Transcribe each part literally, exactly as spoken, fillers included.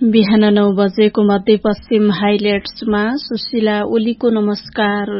बिहान नौ बजेको मध्यपश्चिम हाइलाइट्समा सुशीला ओलीको नमस्कार।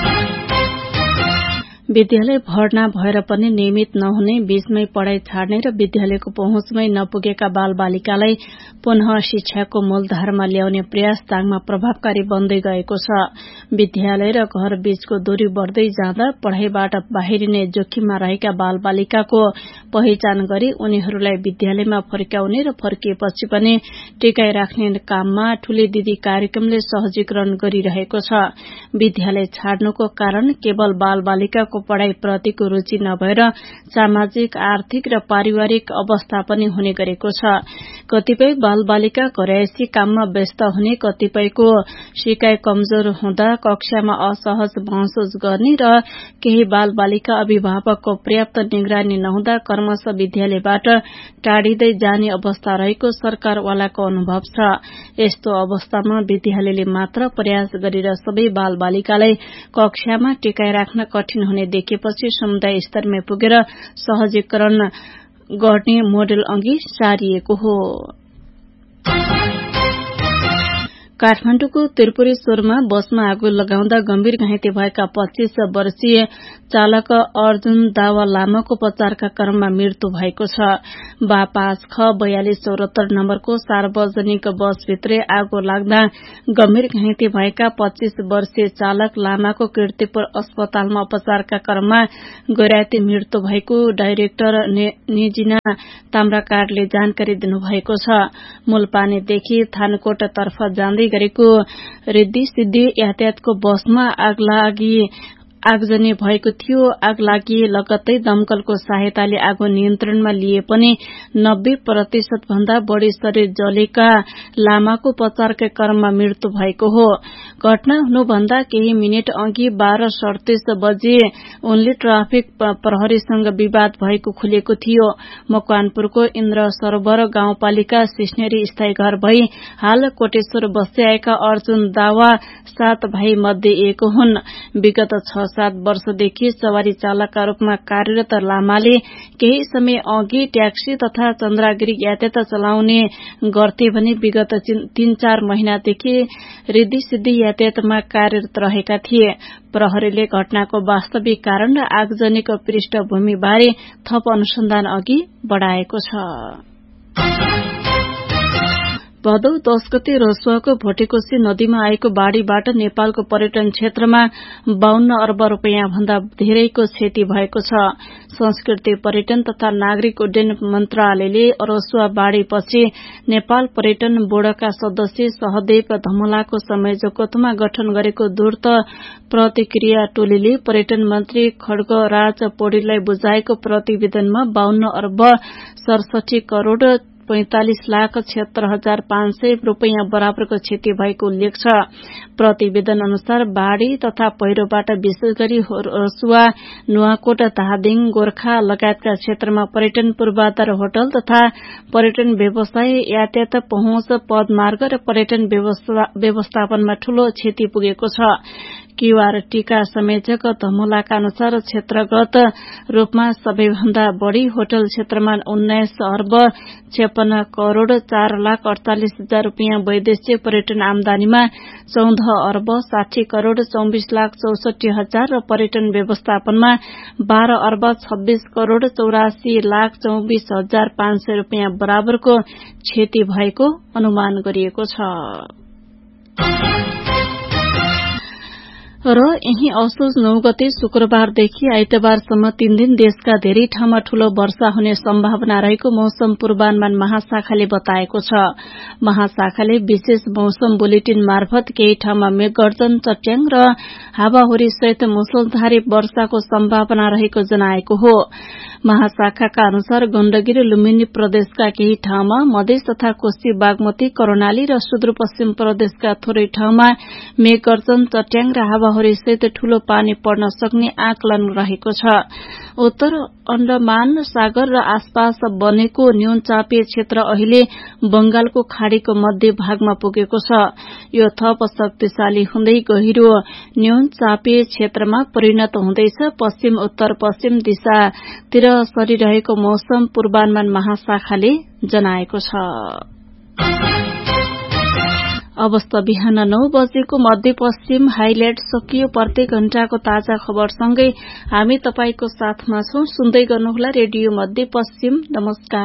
विद्यालय भर्ना भएर पनि नियमित नहुने, बीचमै पढ़ाई छाड्ने र विद्यालयको पहुँचमै नपुगेका बालबालिकालाई पुनः शिक्षाको मूलधारमा ल्याउने प्रयास दाङमा प्रभावकारी बन्दै गएको छ। विद्यालय र घर बीचको दूरी बढ़दै जाँदा पढ़ाईबाट बाहिरिने जोखिममा रहेका बालबालिकाको पहिचान गरी उनीहरूलाई विद्यालयमा फर्काउने र फर्किएपछि पनि टेकाई राख्ने काममा ठूली दिदी कार्यक्रमले सहजीकरण गरिरहेको छ। विद्यालय छाड्नुको कारण केवल बालबालिकाको पढ़ाई प्रतिको रुचि नभएर सामाजिक, आर्थिक र पारिवारिक अवस्था पनि हुने गरेको छ। कतिपय बालबालिका घरयासी काममा व्यस्त हुने, कतिपयको सिकाइ कमजोर हुँदा कक्षामा असहज महसुस गर्ने र केही बालबालिका अभिभावकको पर्याप्त निगरानी नहुँदा क्रमशः विद्यालयबाट टाढिँदै जाने अवस्था रहेको सरकारवालाको अनुभव छ। यस्तो अवस्थामा विद्यालयले मात्र प्रयास गरेर सबै बालबालिकालाई कक्षामा टेकाई राख्न कठिन हुने देखेपछि समुदाय स्तरमै पुगेर सहजीकरण गर्ने मोडेल अघि सारिएको हो। काठमाण्डुको त्रिपुरेश्वरमा बसमा आगो लगाउँदा गम्भीर घाइते भएका पच्चीस वर्षीय चालक अर्जुन दावा लामाको उपचारका क्रममा मृत्यु भएको छ। बा पाँच ख बयालिस चौरात्तर नम्बरको सार्वजनिक बसभित्रै आगो लाग्दा गम्भीर घाइते भएका पच्चीस वर्षीय चालक लामाको कीर्तिपुर अस्पतालमा उपचारका क्रममा गैराती मृत्यु भएको डाइरेक्टर निजिना ताम्राकारले जानकारी दिनुभएको छ। मूलपानीदेखि थानकोट तर्फ जाँदै गरेको रिद्धि सिद्धि यातायातको बसमा आगलागी आगजनी भएको थियो। आगलागी लगत्तै दमकलको सहायताले आगो नियन्त्रणमा लिए पनि नब्बे प्रतिशत भन्दा बढ़ी शरीर जलेका लामाको उपचारका क्रममा मृत्यु भएको हो। घटना हुनुभन्दा केही मिनट अघि बाह्र सड़तीस बजे उनले ट्राफिक प्रहरीसँग विवाद भएको खुलेको थियो। मकवानपुरको इन्द्र सरोवर गाउँपालिका सिस्नेरी स्थायी घर भई हाल कोटेश्वर बस्दै आएका अर्जुन दावा सात भाइ मध्ये एक हुन्। विगत छ सात वर्षदेखि सवारी चालकका रूपमा कार्यरत लामाले केही समय अघि ट्याक्सी तथा चन्द्रागिरी यातायात चलाउने गर्थे भने विगत तीन चार महिनादेखि रिद्धि सिद्धि यातायातमा कार्यरत रहेका थिए। प्रहरीले घटनाको वास्तविक कारण र आगजनीको पृष्ठभूमिबारे थप अनुसन्धान अघि बढ़ाएको छ। भदौ दश गते रसुवाको भोटेकोशी नदीमा आएको बाढ़ीबाट नेपालको पर्यटन क्षेत्रमा बाहन्न अर्ब रूपियाँ भन्दा धेरैको क्षति भएको छ। संस्कृति, पर्यटन तथा नागरिक उड्डयन मन्त्रालयले रसुवा बाढ़ीपछि नेपाल पर्यटन बोर्डका सदस्य सहदेव धमलाको संयोजकत्वमा गठन गरेको द्रुत प्रतिक्रिया टोलीले पर्यटन मन्त्री खड्गराज पौडेललाई बुझाएको प्रतिवेदनमा बाहन्न अर्ब सडसठी करोड़ पैंतालिस लाख छिहत्तर हजार पाँच सय रूपियाँ बराबरको क्षति भएको उल्लेख छ। प्रतिवेदन अनुसार बाढ़ी तथा पहिरोबाट विशेष गरी रसुवा, नुवाकोट, धादिङ, गोर्खा लगायतका क्षेत्रमा पर्यटन पूर्वाधार, होटल तथा पर्यटन व्यवसाय, यातायात पहुँच, पदमार्ग र पर्यटन व्यवस्थापनमा ठूलो क्षति पुगेको छ। क्यूआर टीका संयोजक धमलाका अनुसार क्षेत्रगत रूपमा सबैभन्दा बढ़ी होटल क्षेत्रमा उन्नाइस अर्ब छप्पन्न करोड़ चार लाख अड़तालिस हजार रूपियाँ, वैदेशिक पर्यटन आमदानीमा चौध अर्ब साठी करोड़ चौबीस लाख चौसठी हजार र पर्यटन व्यवस्थापनमा बाह्र अर्ब छब्बीस करोड़ चौरासी लाख चौबीस हजार पाँच सय रूपियाँ बराबरको क्षति भएको अनुमान गरिएको छ। र यही असोज नौ गते शुक्रबारदेखि आइतबारसम्म तीन दिन देशका धेरै ठाउँमा ठूलो वर्षा हुने सम्भावना रहेको मौसम पूर्वानुमान महाशाखाले बताएको छ। महाशाखाले विशेष मौसम बुलेटिन मार्फत केही ठाउँमा मेघगर्जन, चट्याङ र हावाहुरी सहित मुसलधारे वर्षाको सम्भावना रहेको जनाएको हो। महाशाखाका अनुसार गण्डकी र लुम्बिनी प्रदेशका केही ठाउँमा, मधेस तथा कोशी, बागमती, कर्णाली र सुदूरपश्चिम प्रदेशका थोरै ठाउँमा मेघगर्जन, चट्याङ र हावाहुरी सहित ठूलो पानी पर्न सक्ने आकलन रहेको छ। उत्तर अण्डमान सागर र आसपास बनेको न्यून चापीय क्षेत्र अहिले बंगालको खाड़ीको मध्य भागमा पुगेको छ। यो थप शक्तिशाली हुँदै गहिरो न्यून चापीय क्षेत्रमा परिणत हुँदैछ। पश्चिम उत्तर पश्चिम दिशातिर सरिरहेको मौसम पूर्वानुमान महाशाखाले जनाएको छ। अवस्था बिहान नौ बजेको मध्यपश्चिम हाइलाइट सकियो। प्रत्येक घण्टाको ताजा खबरसँगै हामी तपाईको साथमा छौं। सुन्दै गर्नुहोला रेडियो मध्यपश्चिम। नमस्कार।